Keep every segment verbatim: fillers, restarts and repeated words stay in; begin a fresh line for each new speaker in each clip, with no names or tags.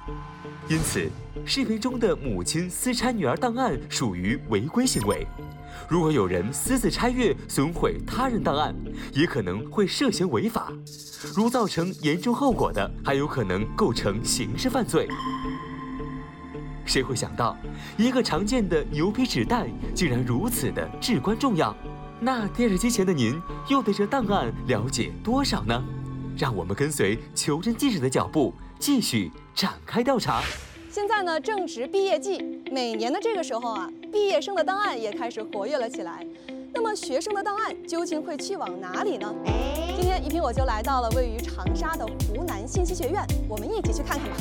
因此，视频中的母亲私拆女儿档案属于违规行为。如果有人私自拆阅、损毁他人档案，也可能会涉嫌违法。如造成严重后果的，还有可能构成刑事犯罪。谁会想到，一个常见的牛皮纸袋竟然如此的至关重要？那电视机前的您又对这档案了解多少呢？让我们跟随求真记者的脚步，继续展开调查。
现在呢，正值毕业季，每年的这个时候啊，毕业生的档案也开始活跃了起来。那么，学生的档案究竟会去往哪里呢？今天一平我就来到了位于长沙的湖南信息学院，我们一起去看看吧。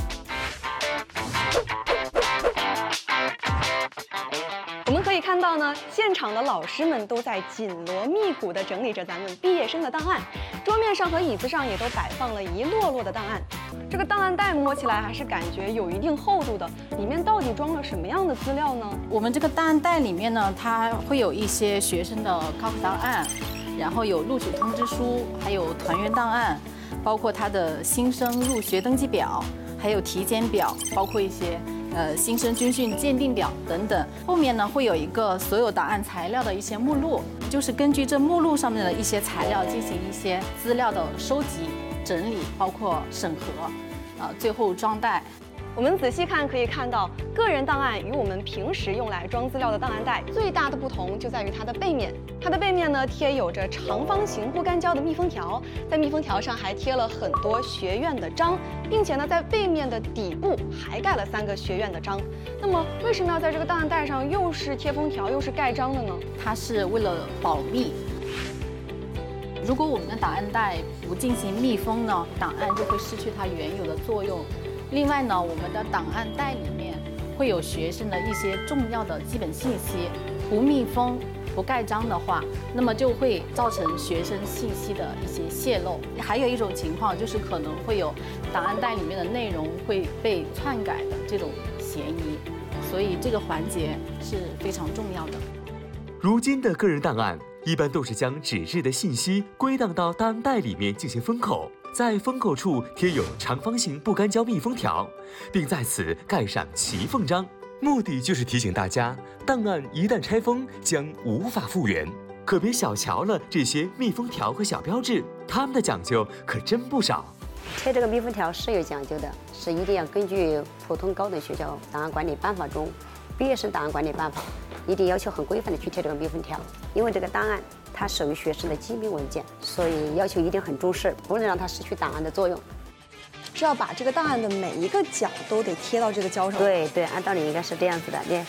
我们可以看到呢，现场的老师们都在紧锣密鼓地整理着咱们毕业生的档案，桌面上和椅子上也都摆放了一摞摞的档案。这个档案袋摸起来还是感觉有一定厚度的，里面到底装了什么样的资料呢？
我们这个档案袋里面呢，它会有一些学生的高考档案，然后有录取通知书，还有团员档案，包括他的新生入学登记表，还有体检表，包括一些呃新生军训鉴定表等等。后面呢会有一个所有档案材料的一些目录，就是根据这目录上面的一些材料进行一些资料的收集、整理，包括审核，呃，最后装袋。
我们仔细看可以看到，个人档案与我们平时用来装资料的档案袋最大的不同就在于它的背面。它的背面呢贴有着长方形不干胶的密封条，在密封条上还贴了很多学院的章，并且呢在背面的底部还盖了三个学院的章。那么为什么要在这个档案袋上又是贴封条又是盖章的呢？
它是为了保密。如果我们的档案袋不进行密封呢，档案就会失去它原有的作用。另外呢，我们的档案袋里面会有学生的一些重要的基本信息，不密封、不盖章的话，那么就会造成学生信息的一些泄露。还有一种情况就是可能会有档案袋里面的内容会被篡改的这种嫌疑，所以这个环节是非常重要的。
如今的个人档案一般都是将纸质的信息归档到档案袋里面进行封口。在封口处贴有长方形不干胶密封条，并在此盖上骑缝章，目的就是提醒大家，档案一旦拆封将无法复原。可别小瞧了这些密封条和小标志，它们的讲究可真不少。
贴这个密封条是有讲究的，是一定要根据普通高等学校档案管理办法中毕业生档案管理办法，一定要求很规范的去贴这个密封条，因为这个档案它属于学生的机密文件，所以要求一定很重视，不能让它失去档案的作用。
是要把这个档案的每一个角都得贴到这个胶上。
对对，按道理应该是这样子的，对。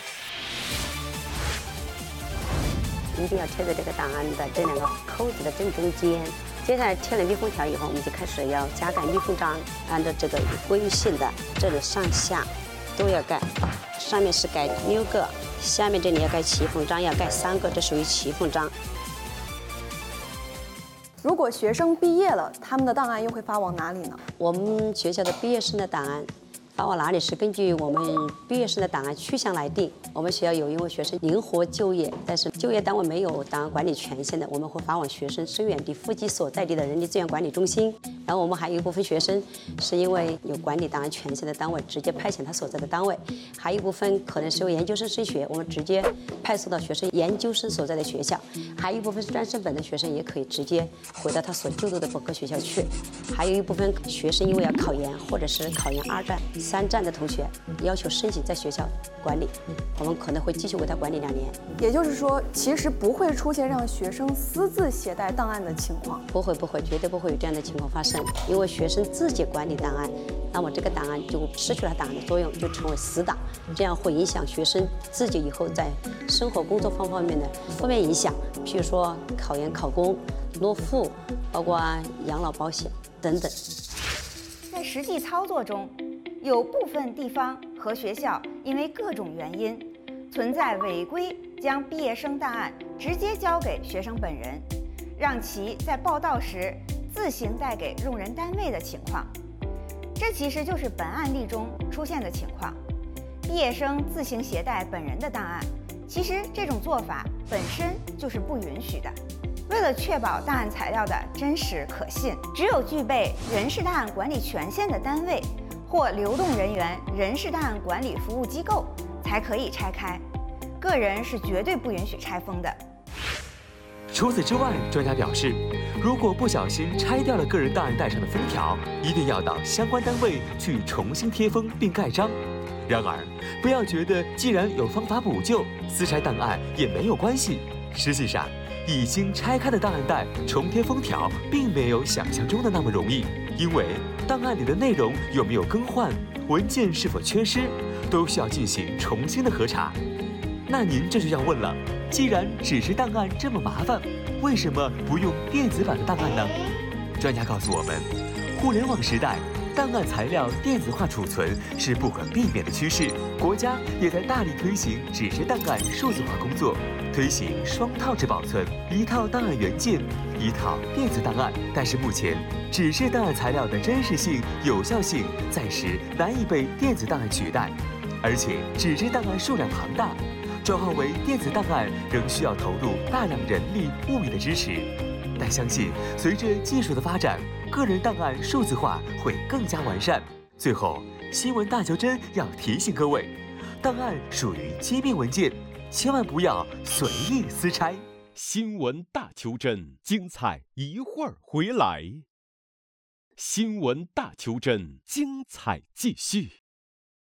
一定要贴在这个档案的这两个扣子的正中间。接下来贴了密封条以后，我们就开始要加盖密封章，按照这个规性的，这里上下都要盖，上面是盖六个，下面这里要盖骑缝章，要盖三个，这属于骑缝章。
如果学生毕业了，他们的档案又会发往哪里呢？
我们学校的毕业生的档案发往哪里是根据我们毕业生的档案去向来定。我们学校有因为学生灵活就业，但是就业单位没有档案管理权限的，我们会发往学生生源地户籍所在地的人力资源管理中心。然后我们还有一部分学生是因为有管理档案权限的单位直接派遣他所在的单位，还有一部分可能是由研究生升学，我们直接派送到学生研究生所在的学校，还有一部分是专升本的学生也可以直接回到他所就读的本科学校去，还有一部分学生因为要考研或者是考研二战、三战的同学要求申请在学校管理，我们可能会继续为他管理两年。
也就是说，其实不会出现让学生私自携带档案的情况。
不会不会，绝对不会有这样的情况发生。因为学生自己管理档案，那么这个档案就失去了档案的作用，就成为死档，这样会影响学生自己以后在生活工作方方面的负面影响，譬如说考研考公、落户，包括养老保险等等。
在实际操作中，有部分地方和学校因为各种原因存在违规将毕业生档案直接交给学生本人，让其在报到时自行带给用人单位的情况。这其实就是本案例中出现的情况。毕业生自行携带本人的档案，其实这种做法本身就是不允许的。为了确保档案材料的真实可信，只有具备人事档案管理权限的单位或流动人员人事档案管理服务机构才可以拆开，个人是绝对不允许拆封的。
除此之外，专家表示，如果不小心拆掉了个人档案袋上的封条，一定要到相关单位去重新贴封并盖章。然而，不要觉得既然有方法补救，私拆档案也没有关系。实际上，已经拆开的档案袋重贴封条，并没有想象中的那么容易，因为档案里的内容有没有更换，文件是否缺失，都需要进行重新的核查。那您这就要问了，既然纸质档案这么麻烦，为什么不用电子版的档案呢？专家告诉我们，互联网时代，档案材料电子化储存是不可避免的趋势，国家也在大力推行纸质档案数字化工作，推行双套制保存，一套档案元件，一套电子档案。但是目前，纸质档案材料的真实性、有效性暂时难以被电子档案取代，而且纸质档案数量庞大，转化为电子档案仍需要投入大量人力物力的支持。但相信随着技术的发展，个人档案数字化会更加完善。最后，新闻大求真要提醒各位，档案属于机密文件，千万不要随意私拆。
新闻大求真，精彩一会儿回来。新闻大求真，精彩继续。